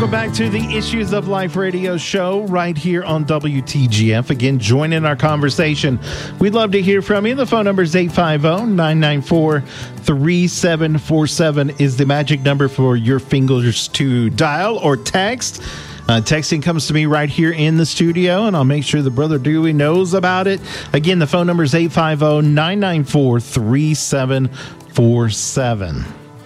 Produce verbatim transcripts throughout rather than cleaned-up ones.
Welcome back to the Issues of Life radio show right here on W T G F. Again, join in our conversation. We'd love to hear from you. The phone number is eight five zero, nine nine four, three seven four seven is the magic number for your fingers to dial or text. Uh, texting comes to me right here in the studio, and I'll make sure the Brother Dewey knows about it. Again, the phone number is eight five zero, nine nine four, three seven four seven.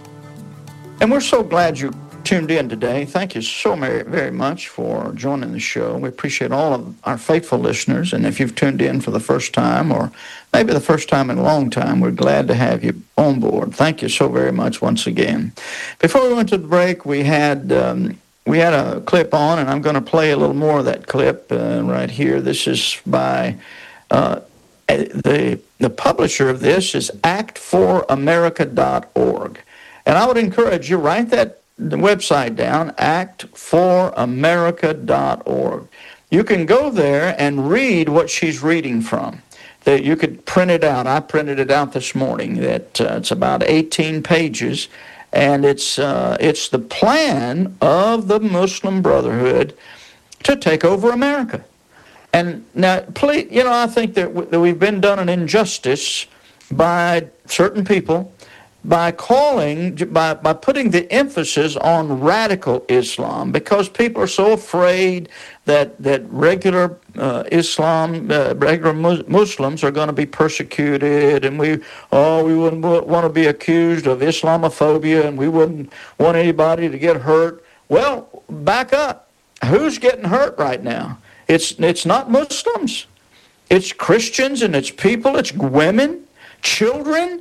And we're so glad you tuned in today. Thank you so very, very much for joining the show. We appreciate all of our faithful listeners, and if you've tuned in for the first time or maybe the first time in a long time, we're glad to have you on board. Thank you so very much once again. Before we went to the break, we had um, we had a clip on, and I'm going to play a little more of that clip uh, right here. This is by uh, the the publisher of this is act for america dot org, and I would encourage you, write that the website down, act for america dot org. You can go there and read what she's reading from. That you could print it out. I printed it out this morning. That uh, it's about eighteen pages, and it's uh, it's the plan of the Muslim Brotherhood to take over America. And now, please, you know, I think that, w- that we've been done an injustice by certain people by calling, by, by putting the emphasis on radical Islam, because people are so afraid that, that regular uh, Islam, uh, regular Mus- Muslims are going to be persecuted, and we, oh, we wouldn't want to be accused of Islamophobia, and we wouldn't want anybody to get hurt. Well, back up. Who's getting hurt right now? It's, it's not Muslims. It's Christians, and it's people, it's women, children.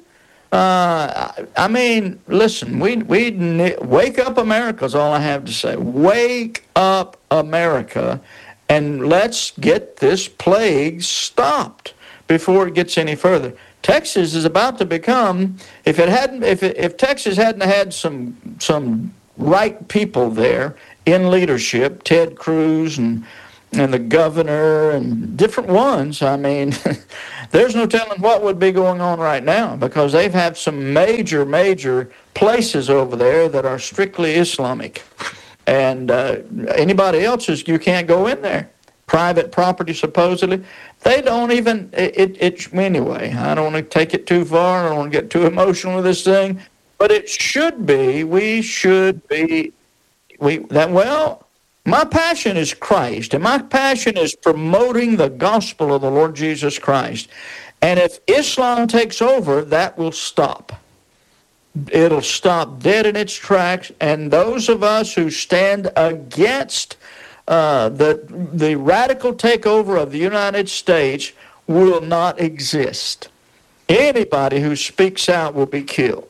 Uh, I mean, listen, we we wake up America is all I have to say. Wake up America, and let's get this plague stopped before it gets any further. Texas is about to become, if it hadn't, if it, if Texas hadn't had some some right people there in leadership, Ted Cruz and and the governor and different ones, I mean, there's no telling what would be going on right now, because they've had some major, major places over there that are strictly Islamic. And uh, anybody else's, you can't go in there. Private property, supposedly. They don't even, it, it, it anyway, I don't want to take it too far. I don't want to get too emotional with this thing. But it should be, we should be, we that well, my passion is Christ, and my passion is promoting the gospel of the Lord Jesus Christ. And if Islam takes over, that will stop. It'll stop dead in its tracks, and those of us who stand against uh, the, the radical takeover of the United States will not exist. Anybody who speaks out will be killed.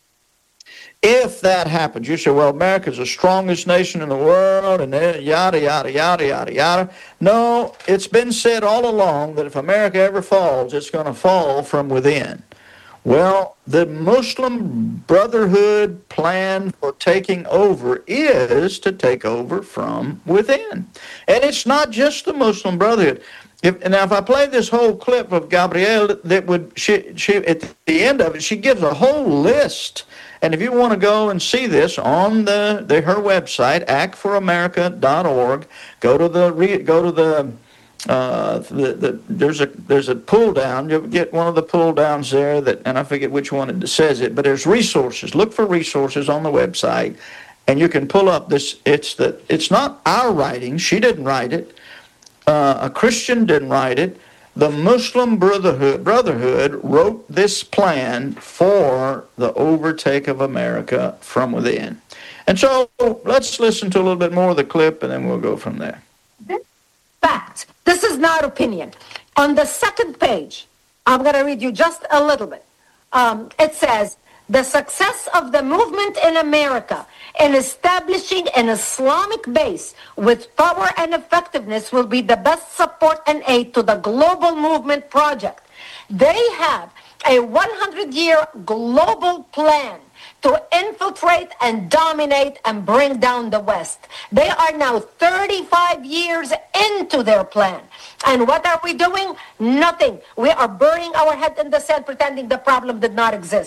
If that happens, you say, well, America's the strongest nation in the world, and yada, yada, yada, yada, yada. No, it's been said all along that if America ever falls, it's going to fall from within. Well, the Muslim Brotherhood plan for taking over is to take over from within. And it's not just the Muslim Brotherhood. If, now, if I play this whole clip of Gabrielle, that would she, she at the end of it, she gives a whole list. And if you want to go and see this on the, the her website, act for america dot org, go to the go to the uh, the, the there's a there's a pull down. You'll get one of the pull downs there that, and I forget which one it says it, but there's resources. Look for resources on the website, and you can pull up this. It's the it's not our writing. She didn't write it. Uh, a Christian didn't write it. The Muslim Brotherhood, Brotherhood wrote this plan for the overtake of America from within. And so let's listen to a little bit more of the clip, and then we'll go from there. Fact. This is not opinion. On the second page, I'm going to read you just a little bit. Um, it says, the success of the movement in America in establishing an Islamic base with power and effectiveness will be the best support and aid to the global movement project. They have a hundred-year global plan to infiltrate and dominate and bring down the West. They are now thirty-five years into their plan. And what are we doing? Nothing. We are burying our head in the sand, pretending the problem did not exist.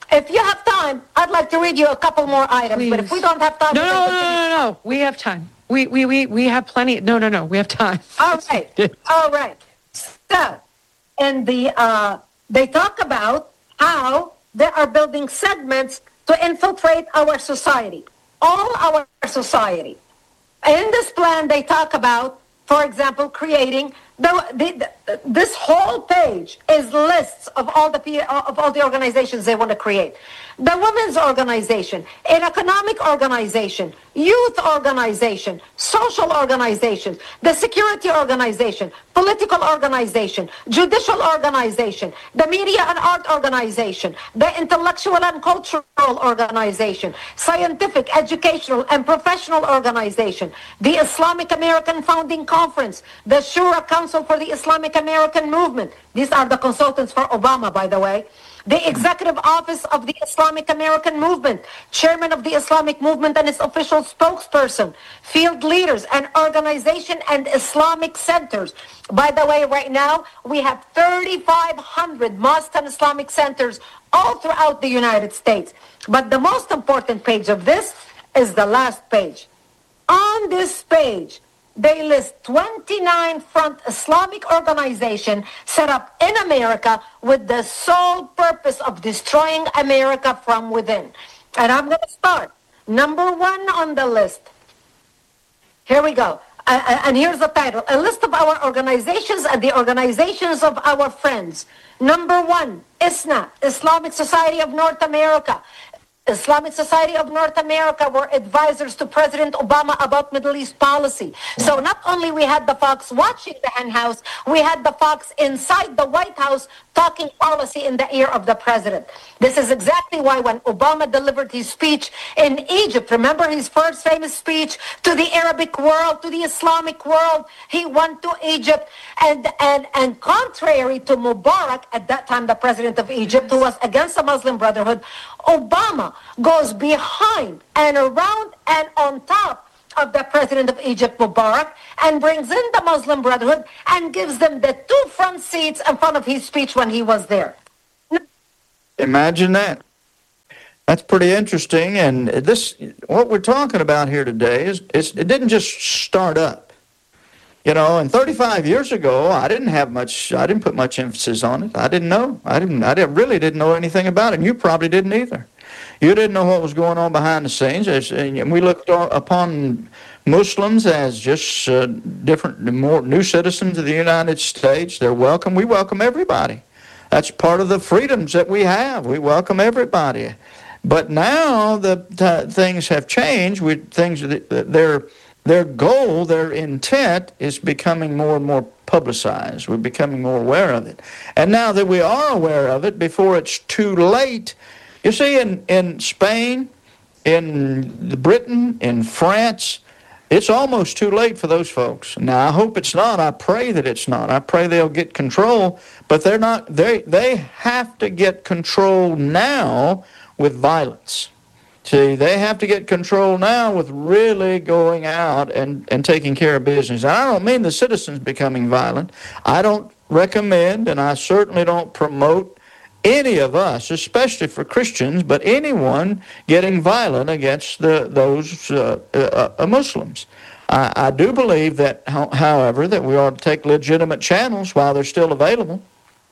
If you have time, I'd like to read you a couple more items. Please. But if we don't have time, no, we no, can no, continue. no, no, we have time. We, we, we, we have plenty. No, no, no, we have time. All right, all right. So, and the uh, they talk about how they are building segments to infiltrate our society, all our society. In this plan, they talk about, for example, creating the, the, the this whole page is lists of all the of all the organizations they want to create. The women's organization, an economic organization, youth organization, social organization, the security organization, political organization, judicial organization, the media and art organization, the intellectual and cultural organization, scientific, educational, and professional organization, the Islamic American Founding Conference, the Shura Council for the Islamic American Movement. These are the consultants for Obama, by the way. The Executive Office of the Islamic American Movement, Chairman of the Islamic Movement and its official spokesperson, field leaders and organization and Islamic centers. By the way, right now, we have thirty-five hundred mosques and Islamic centers all throughout the United States. But the most important page of this is the last page. On this page, they list twenty-nine front Islamic organizations set up in America with the sole purpose of destroying America from within. And I'm going to start. Number one on the list. Here we go. Uh, and here's the title. A list of our organizations and the organizations of our friends. Number one, I S N A, Islamic Society of North America. Islamic Society of North America were advisors to President Obama about Middle East policy. So not only we had the Fox watching the hen house, we had the Fox inside the White House talking policy in the ear of the president. This is exactly why when Obama delivered his speech in Egypt, remember his first famous speech to the Arabic world, to the Islamic world, he went to Egypt and, and, and contrary to Mubarak, at that time the president of Egypt, who was against the Muslim Brotherhood, Obama goes behind and around and on top of the president of Egypt, Mubarak, and brings in the Muslim Brotherhood and gives them the two front seats in front of his speech when he was there. Imagine that. That's pretty interesting. And this, what we're talking about here today is, is it didn't just start up. You know, and thirty-five years ago, I didn't have much, I didn't put much emphasis on it. I didn't know. I didn't, I didn't, really didn't know anything about it. And you probably didn't either. You didn't know what was going on behind the scenes. And we looked upon Muslims as just uh, different, more new citizens of the United States. They're welcome. We welcome everybody. That's part of the freedoms that we have. We welcome everybody. But now the uh, things have changed. We, things that they're Their goal, their intent is becoming more and more publicized. We're becoming more aware of it. And now that we are aware of it, before it's too late, you see, in, in Spain, in Britain, in France, it's almost too late for those folks. Now, I hope it's not. I pray that it's not. I pray they'll get control, but they're not. They, they have to get control now with violence. See, they have to get control now with really going out and, and taking care of business. And I don't mean the citizens becoming violent. I don't recommend, and I certainly don't promote any of us, especially for Christians, but anyone getting violent against the, those uh, uh, uh, Muslims. I, I do believe that, however, that we ought to take legitimate channels while they're still available.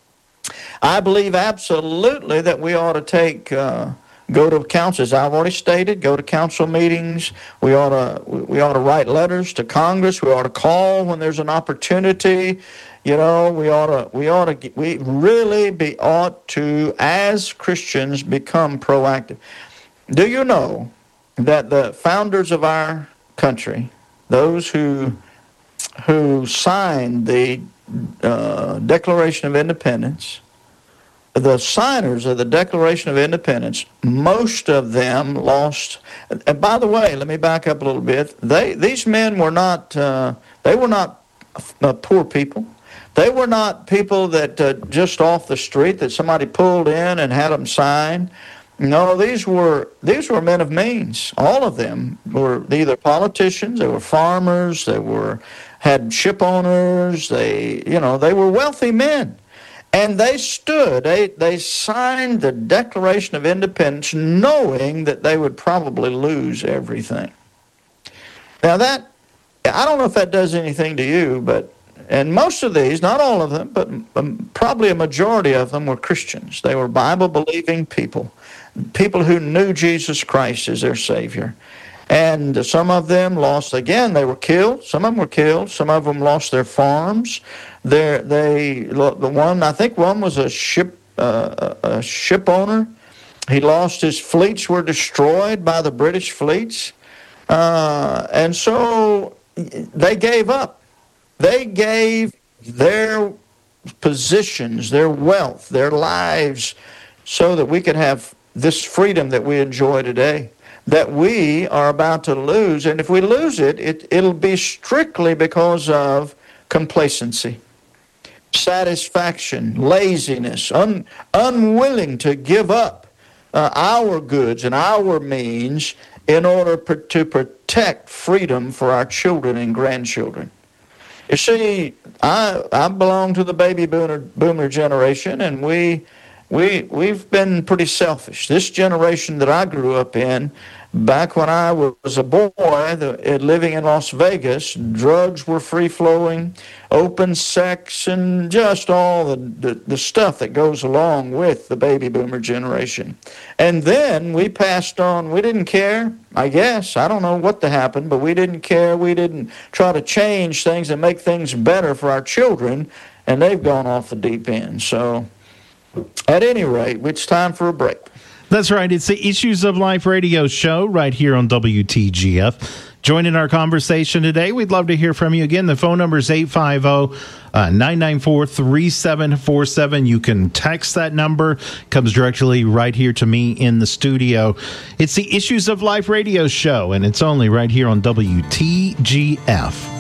I believe absolutely that we ought to take... Uh, Go to council, as I've already stated, go to council meetings. We ought to we ought to write letters to Congress. We ought to call when there's an opportunity. You know, we ought to we ought to we really be ought to, as Christians, become proactive. Do you know that the founders of our country, those who who signed the uh, Declaration of Independence, the signers of the Declaration of Independence, most of them lost. And by the way, let me back up a little bit. They, these men were not, uh, they were not uh, poor people. They were not people that uh, just off the street that somebody pulled in and had them sign. No, these were these were men of means. All of them were either politicians, they were farmers, they were had ship owners. They, you know, they were wealthy men. And they stood, they, they signed the Declaration of Independence knowing that they would probably lose everything. Now that, I don't know if that does anything to you, but, and most of these, not all of them, but um, probably a majority of them were Christians. They were Bible-believing people, people who knew Jesus Christ as their Savior. And some of them lost, again, they were killed. Some of them were killed. Some of them lost their farms. Their, they, the one, I think one was a ship, uh, a ship owner. He lost his fleets, were destroyed by the British fleets. Uh, and so they gave up. They gave their positions, their wealth, their lives, so that we could have this freedom that we enjoy today, that we are about to lose. And if we lose it, it it'll be strictly because of complacency, satisfaction, laziness, un, unwilling to give up uh, our goods and our means in order per, to protect freedom for our children and grandchildren. You see, I I belong to the baby boomer, boomer generation, and we we we've been pretty selfish. This generation that I grew up in, back when I was a boy the, living in Las Vegas, drugs were free-flowing, open sex, and just all the, the, the stuff that goes along with the baby boomer generation. And then we passed on. We didn't care, I guess. I don't know what happened, but we didn't care. We didn't try to change things and make things better for our children, and they've gone off the deep end. So at any rate, it's time for a break. That's right. It's the Issues of Life radio show right here on W T G F. Joining our conversation today, we'd love to hear from you. Again, the phone number is eight five zero, nine nine four, three seven four seven. You can text that number. It comes directly right here to me in the studio. It's the Issues of Life radio show, and it's only right here on W T G F.